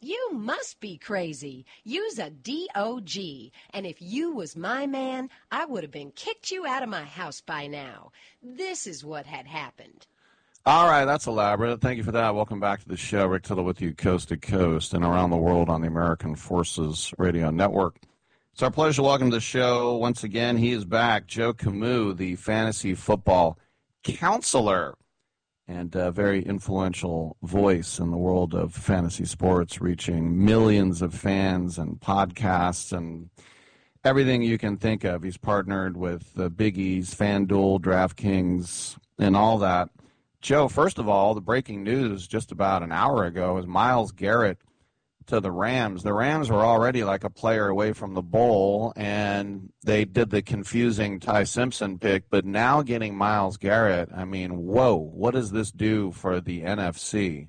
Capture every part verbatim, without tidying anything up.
You must be crazy. You's a D O G. And if you was my man, I would have been kicked you out of my house by now. This is what had happened. All right, that's elaborate. Thank you for that. Welcome back to the show. Rick Tittle with you coast to coast and around the world on the American Forces Radio Network. It's our pleasure to welcome to the show once again. He is back, Joe Camus, the fantasy football counselor and a very influential voice in the world of fantasy sports, reaching millions of fans and podcasts and everything you can think of. He's partnered with the Big E's, FanDuel, DraftKings, and all that. Joe, first of all, the breaking news just about an hour ago is Myles Garrett to the Rams. The Rams were already like a player away from the bowl, and they did the confusing Ty Simpson pick, but now getting Myles Garrett, I mean, whoa, what does this do for the N F C?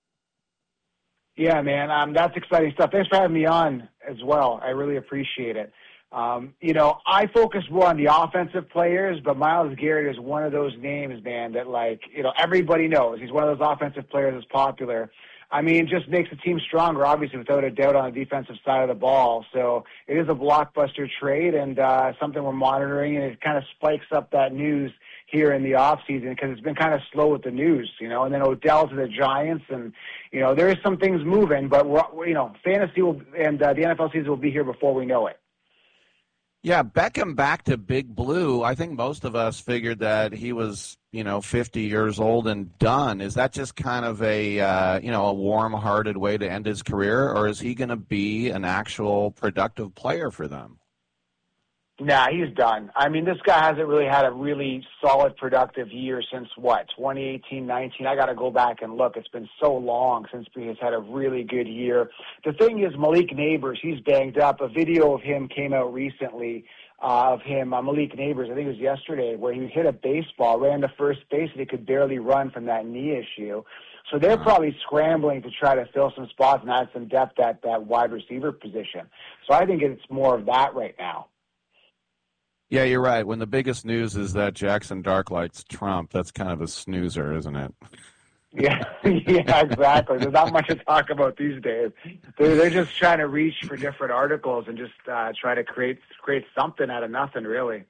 Yeah, man, um, that's exciting stuff. Thanks for having me on as well. I really appreciate it. Um, you know, I focus more on the offensive players, but Myles Garrett is one of those names, man, that, like, you know, everybody knows. He's one of those offensive players that's popular. I mean, it just makes the team stronger, obviously, without a doubt, on the defensive side of the ball. So it is a blockbuster trade and uh, something we're monitoring, and it kind of spikes up that news here in the offseason because it's been kind of slow with the news, you know, and then Odell to the Giants, and, you know, there is some things moving, but, we're, you know, fantasy will, and uh, the N F L season will be here before we know it. Yeah, Beckham back to Big Blue. I think most of us figured that he was, you know, fifty years old and done. Is that just kind of a, uh, you know, a warm-hearted way to end his career, or is he going to be an actual productive player for them? Nah, he's done. I mean, this guy hasn't really had a really solid, productive year since, what, twenty eighteen, nineteen? I got to go back and look. It's been so long since he has had a really good year. The thing is, Malik Neighbors, he's banged up. A video of him came out recently uh, of him, uh, Malik Neighbors, I think it was yesterday, where he hit a baseball, ran to first base, and he could barely run from that knee issue. So they're probably scrambling to try to fill some spots and add some depth at that wide receiver position. So I think it's more of that right now. Yeah, you're right. When the biggest news is that Jackson Dark likes Trump, that's kind of a snoozer, isn't it? Yeah, yeah, exactly. There's not much to talk about these days. They're, they're just trying to reach for different articles and just uh, try to create create something out of nothing, really.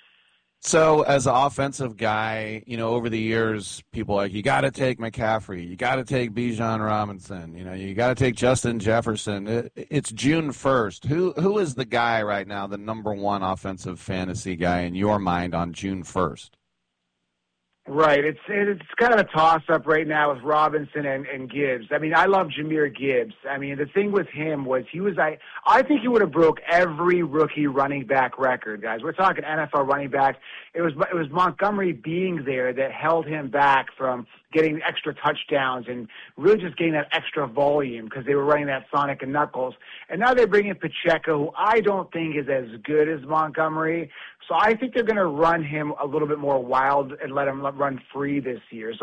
So as an offensive guy, you know, over the years, people are like, you got to take McCaffrey, you got to take Bijan Robinson, you know, you got to take Justin Jefferson. It, it's June first. Who who is the guy right now, the number one offensive fantasy guy in your mind on June first? Right. It's it's kind of a toss-up right now with Robinson and, and Gibbs. I mean, I love Jahmyr Gibbs. I mean, the thing with him was he was, I, I think he would have broke every rookie running back record, guys. We're talking N F L running back. It was it was Montgomery being there that held him back from getting extra touchdowns and really just getting that extra volume because they were running that Sonic and Knuckles. And now they bring in Pacheco, who I don't think is as good as Montgomery. So I think they're going to run him a little bit more wild and let him run free this year. So